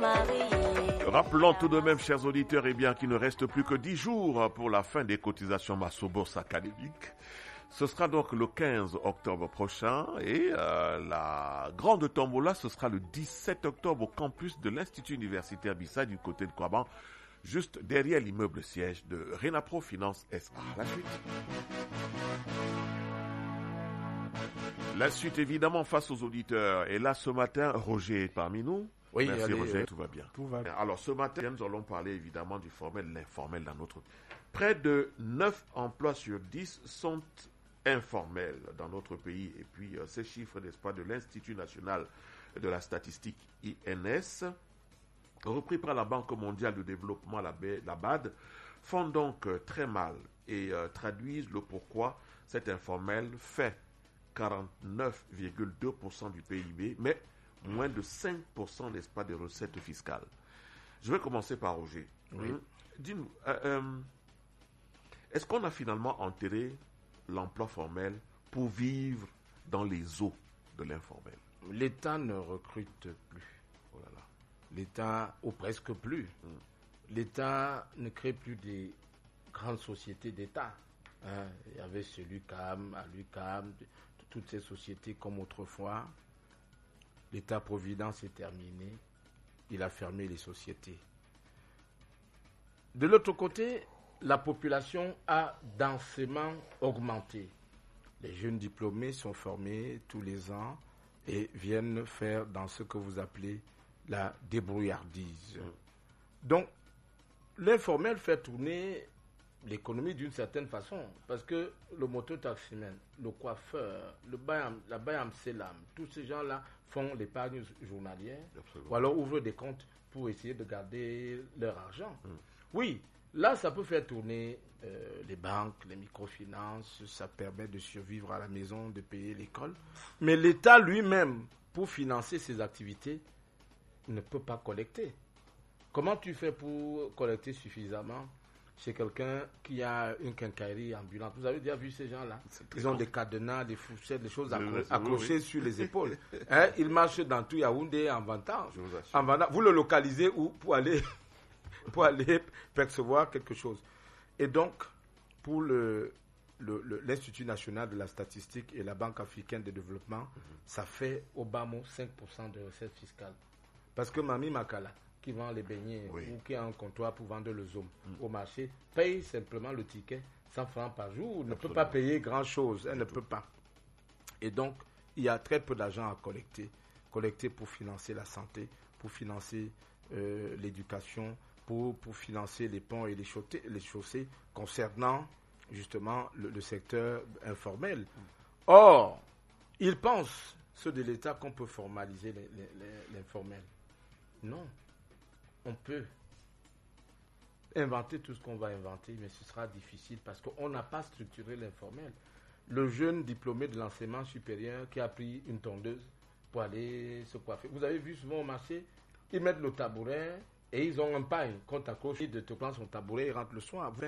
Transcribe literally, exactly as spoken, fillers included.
Rappelons tout de même, chers auditeurs, eh bien, qu'il ne reste plus que dix jours pour la fin des cotisations Massobos académiques. Ce sera donc le quinze octobre prochain et euh, la grande tombola, ce sera le dix-sept octobre au campus de l'Institut universitaire Bissa du côté de Kouaban, juste derrière l'immeuble siège de Renapro Finance S A. La suite. La suite, évidemment, face aux auditeurs. Et là, ce matin, Roger est parmi nous. Oui, merci allez, Roger, euh, tout va bien. Tout va bien. Alors, ce matin, nous allons parler évidemment du formel, de l'informel dans notre pays. Près de neuf emplois sur dix sont informels dans notre pays. Et puis, euh, ces chiffres, n'est-ce pas, de l'Institut national de la statistique I N S, repris par la Banque mondiale de développement, la B A D, font donc euh, très mal et euh, traduisent le pourquoi cet informel fait quarante-neuf virgule deux pour cent du P I B, mais moins de cinq pour cent, n'est-ce pas, des recettes fiscales. Je vais commencer par Roger. Oui. Hum, dis-nous, euh, euh, est-ce qu'on a finalement enterré l'emploi formel pour vivre dans les eaux de l'informel? L'État ne recrute plus. Oh là là. L'État, ou presque plus. Hum. L'État ne crée plus des grandes sociétés d'État. Hein. Il y avait celui C A M, à l'U C A M, toutes ces sociétés comme autrefois. L'État-providence est terminé. Il a fermé les sociétés. De l'autre côté, la population a densément augmenté. Les jeunes diplômés sont formés tous les ans et viennent faire dans ce que vous appelez la débrouillardise. Donc, l'informel fait tourner l'économie d'une certaine façon, parce que le mototaximan, le coiffeur, le bayam, la bayam selam, tous ces gens-là font l'épargne journalière. Absolument. Ou alors ouvrent des comptes pour essayer de garder leur argent. Mm. Oui, là, ça peut faire tourner euh, les banques, les microfinances, ça permet de survivre à la maison, de payer l'école. Mais l'État lui-même, pour financer ses activités, ne peut pas collecter. Comment tu fais pour collecter suffisamment chez quelqu'un qui a une quincaillerie ambulante? Vous avez déjà vu ces gens-là? Ils ont des cadenas, des fourchettes, des choses accro- accrochées oui, oui. sur les épaules. Hein? Ils marchent dans tout Yaoundé en vendant. Vous, en vendant. Vous le localisez où pour aller, pour aller percevoir quelque chose. Et donc, pour le, le, le, l'Institut national de la statistique et la Banque africaine de développement, mm-hmm. ça fait au bas mot cinq pour cent de recettes fiscales. Parce que Mami Makala, qui vend les beignets oui. ou qui a un comptoir pour vendre le zoom mm. au marché, paye simplement le ticket cent francs par jour, Absolument. ne peut pas payer grand-chose, elle du ne tout. peut pas. Et donc, il y a très peu d'argent à collecter, collecter pour financer la santé, pour financer euh, l'éducation, pour, pour financer les ponts et les chaussées, les chaussées concernant justement le, le secteur informel. Mm. Or, ils pensent, ceux de l'État, qu'on peut formaliser les, les, les, l'informel. Non. On peut inventer tout ce qu'on va inventer, mais ce sera difficile parce qu'on n'a pas structuré l'informel. Le jeune diplômé de l'enseignement supérieur qui a pris une tondeuse pour aller se coiffer. Vous avez vu souvent au marché, ils mettent le tabouret et ils ont un paille qu'on t'accroche, de te prendre son tabouret et rentre le soir.